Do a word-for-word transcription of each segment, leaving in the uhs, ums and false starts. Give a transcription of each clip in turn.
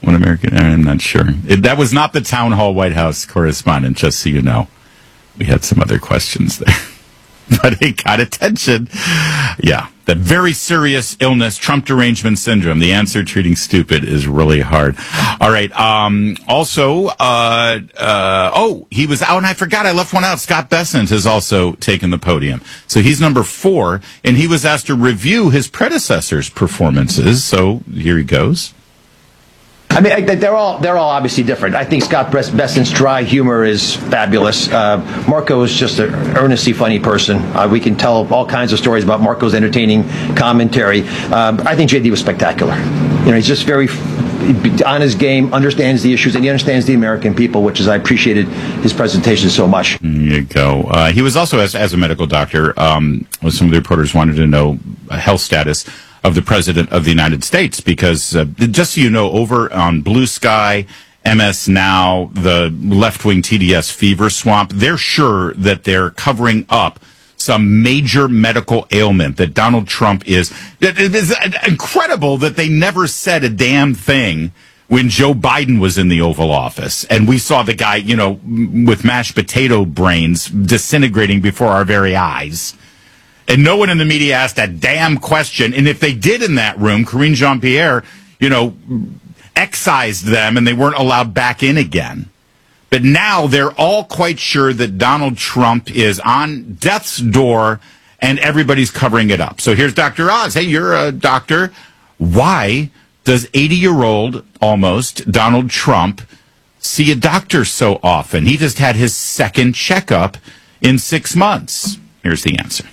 One American, I'm not sure. It, that was not the Town Hall White House correspondent, just so you know. We had some other questions there. But it got attention. Yeah. That very serious illness, Trump derangement syndrome. The answer, treating stupid, is really hard. All right. Um, also, uh, uh, oh, he was out, and I forgot I left one out. Scott Bessent has also taken the podium. So he's number four, and he was asked to review his predecessors' performances. So here he goes. I mean, they're all they're all obviously different. I think Scott Bessent's dry humor is fabulous. Uh, Marco is just an earnestly funny person. Uh, we can tell all kinds of stories about Marco's entertaining commentary. Uh, I think J D was spectacular. You know, he's just very on his game, understands the issues, and he understands the American people, which is I appreciated his presentation so much. There you go. Uh, he was also, as, as a medical doctor, um, some of the reporters wanted to know health status of the President of the United States, because uh, just so you know, over on Blue Sky, M S Now, the left-wing T D S fever swamp, they're sure that they're covering up some major medical ailment that Donald Trump is. It is incredible that they never said a damn thing when Joe Biden was in the Oval Office, and we saw the guy, you know, with mashed potato brains disintegrating before our very eyes. And no one in the media asked a damn question. And if they did in that room, Karine Jean-Pierre, you know, excised them and they weren't allowed back in again. But now they're all quite sure that Donald Trump is on death's door and everybody's covering it up. So here's Doctor Oz. Hey, you're a doctor. Why does eighty-year-old, almost, Donald Trump see a doctor so often? He just had his second checkup in six months. Here's the answer.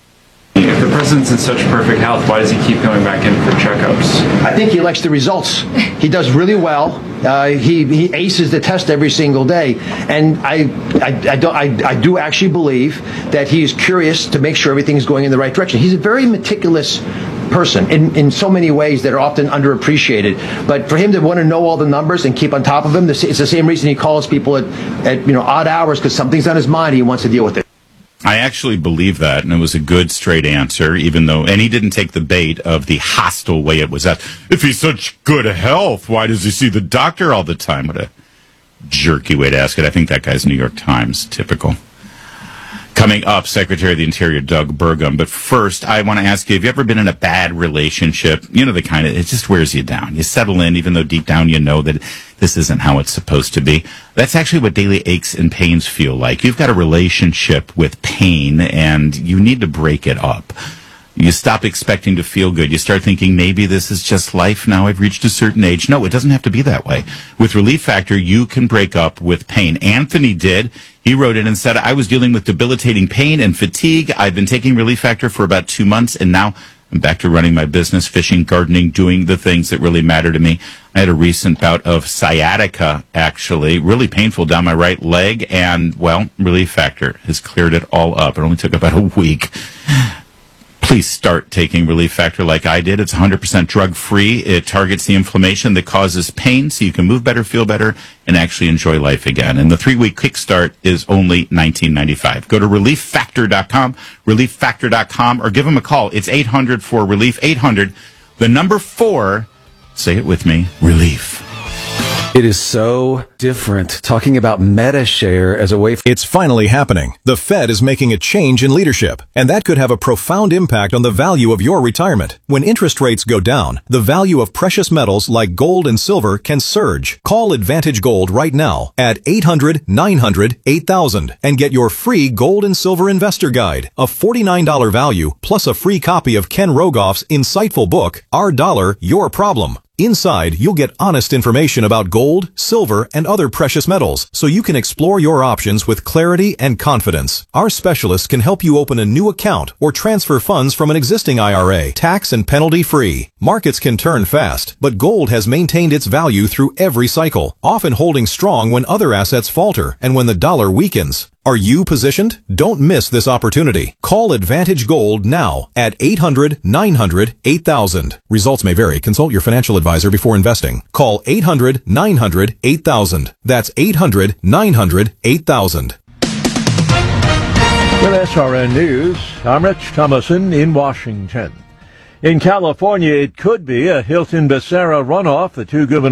If the president's in such perfect health, why does he keep going back in for checkups? I think he likes the results. He does really well. Uh, he he aces the test every single day, and I I, I, don't, I I do actually believe that he is curious to make sure everything's going in the right direction. He's a very meticulous person in, in so many ways that are often underappreciated. But for him to want to know all the numbers and keep on top of them, it's the same reason he calls people at, at you know odd hours, because something's on his mind. He wants to deal with it. I actually believe that, and it was a good, straight answer, even though, and he didn't take the bait of the hostile way it was asked. If he's such good health, why does he see the doctor all the time? What a jerky way to ask it. I think that guy's New York Times, typical. Coming up, Secretary of the Interior Doug Burgum. But first, I want to ask you, have you ever been in a bad relationship? You know, the kind of, it just wears you down. You settle in, even though deep down you know that this isn't how it's supposed to be. That's actually what daily aches and pains feel like. You've got a relationship with pain, and you need to break it up. You stop expecting to feel good. You start thinking, maybe this is just life now. I've reached a certain age. No, it doesn't have to be that way. With Relief Factor, you can break up with pain. Anthony did. He wrote in and said, I was dealing with debilitating pain and fatigue. I've been taking Relief Factor for about two months, and now I'm back to running my business, fishing, gardening, doing the things that really matter to me. I had a recent bout of sciatica, actually, really painful down my right leg, and, well, Relief Factor has cleared it all up. It only took about a week. Please start taking Relief Factor like I did. It's one hundred percent drug-free. It targets the inflammation that causes pain so you can move better, feel better, and actually enjoy life again. And the three-week kickstart is only nineteen ninety-five. Go to relief factor dot com, relief factor dot com, or give them a call. It's eight hundred four relief, eight hundred, the number four, say it with me, relief. It is so different talking about MetaShare as a way for... It's finally happening. The Fed is making a change in leadership, and that could have a profound impact on the value of your retirement. When interest rates go down, the value of precious metals like gold and silver can surge. Call Advantage Gold right now at eight hundred, nine hundred, eight thousand and get your free Gold and Silver Investor Guide, a forty-nine dollars value, plus a free copy of Ken Rogoff's insightful book, Our Dollar, Your Problem. Inside, you'll get honest information about gold, silver, and other precious metals, so you can explore your options with clarity and confidence. Our specialists can help you open a new account or transfer funds from an existing I R A, tax and penalty-free. Markets can turn fast, but gold has maintained its value through every cycle, often holding strong when other assets falter and when the dollar weakens. Are you positioned? Don't miss this opportunity. Call Advantage Gold now at eight hundred, nine hundred, eight thousand. Results may vary. Consult your financial advisor before investing. Call eight hundred, nine hundred, eight thousand. That's eight hundred, nine hundred, eight thousand. With S R N News, I'm Rich Thomason in Washington. In California, it could be a Hilton Becerra runoff. The two governors